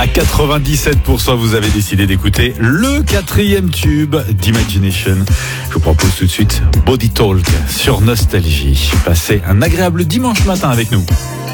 97%, vous avez décidé d'écouter le 4e tube d'Imagination. Je vous propose tout de suite Body Talk sur Nostalgie. Passez un agréable dimanche matin avec nous.